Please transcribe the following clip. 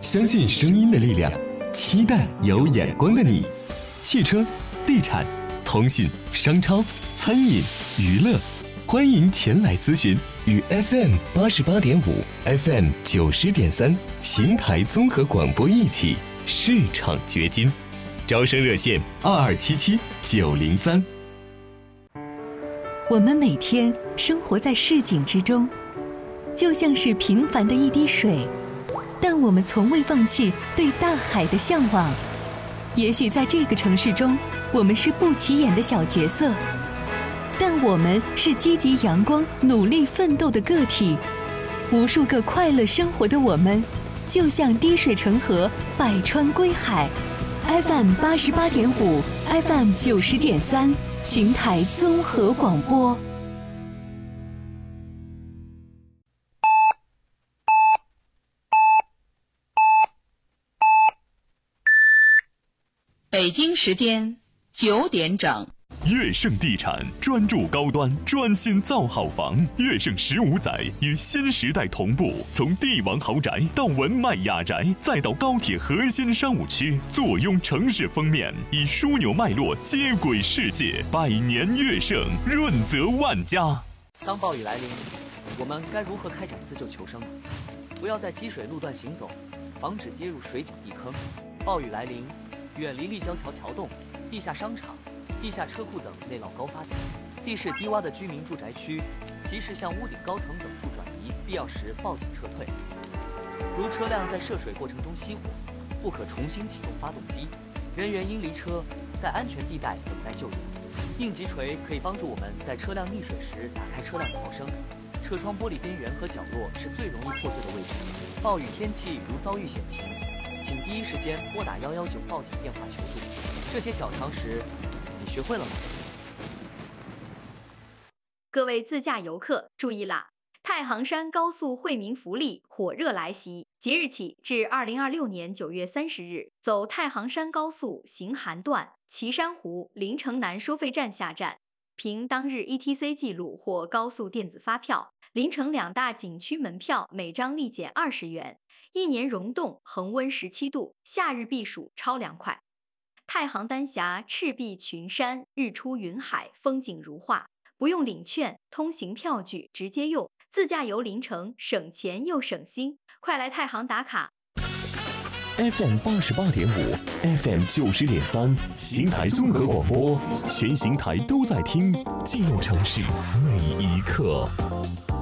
相信声音的力量，期待有眼光的你。汽车、地产、通信、商超、餐饮、娱乐，欢迎前来咨询，与 FM88.5、FM90.3邢台综合广播一起市场掘金。招生热线2277-903。 我们每天生活在市井之中，就像是平凡的一滴水，但我们从未放弃对大海的向往。也许在这个城市中，我们是不起眼的小角色，但我们是积极阳光、努力奋斗的个体。无数个快乐生活的我们，就像滴水成河，百川归海。FM88.5、FM90.3，邢台综合广播。 北京时间9点整。 悦盛地产专注高端，专心造好房。悦盛15载与新时代同步，从帝王豪宅到文迈雅宅，再到高铁核心商务区，坐拥城市封面，以枢纽脉络接轨世界。百年悦盛，润泽万家。 当暴雨来临，我们该如何开展自救求生呢？不要在积水路段行走，防止跌入水井地坑。暴雨来临，远离立交桥桥洞、地下商场、地下车库等内涝高发点，地势低洼的居民住宅区，及时向屋顶高层等处转移，必要时报警撤退。如车辆在涉水过程中熄火，不可重新启动发动机，人员应离车，在安全地带等待救援。应急锤可以帮助我们在车辆溺水时打开车辆逃生。车窗玻璃边缘和角落是最容易破碎的位置。暴雨天气如遭遇险情，请第一时间拨打119报警电话求助。这些小常识你学会了吗？ 各位自驾游客注意啦！太行山高速惠民福利火热来袭，即日起至2026年9月30日，走太行山高速行涵段岐山湖临城南收费站下站，凭当日 ETC 记录或高速电子发票，临城2大景区门票每张立减20元。一年溶冻，恒温17度，夏日避暑超凉快。太行丹霞赤壁群山，日出云海，风景如画。不用领券，通行票据直接用，自驾游临城，省钱又省心。快来太行打卡 ！FM88.5、FM90.3，邢台综合广播，全邢台都在听，记录城市每一刻。